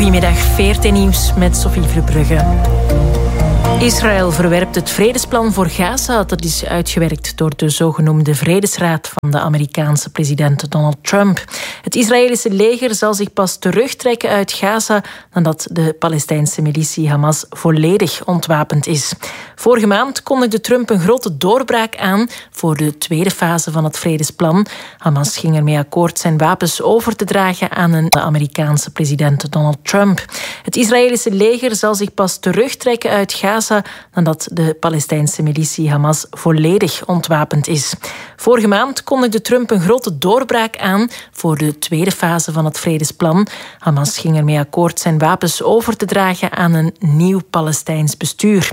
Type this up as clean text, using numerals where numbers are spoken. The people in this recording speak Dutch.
Goedemiddag, VRT Nieuws met Sophie Verbrugge. Israël verwerpt het vredesplan voor Gaza dat is uitgewerkt door de zogenoemde Vredesraad van de Amerikaanse president Donald Trump. Het Israëlische leger zal zich pas terugtrekken uit Gaza nadat de Palestijnse militie Hamas volledig ontwapend is. Vorige maand kondigde Trump een grote doorbraak aan voor de tweede fase van het vredesplan. Hamas ging ermee akkoord zijn wapens over te dragen aan de Amerikaanse president Donald Trump. Het Israëlische leger zal zich pas terugtrekken uit Gaza nadat de Palestijnse militie Hamas volledig ontwapend is. Vorige maand kondigde Trump een grote doorbraak aan voor de tweede fase van het vredesplan. Hamas ging ermee akkoord zijn wapens over te dragen aan een nieuw Palestijns bestuur.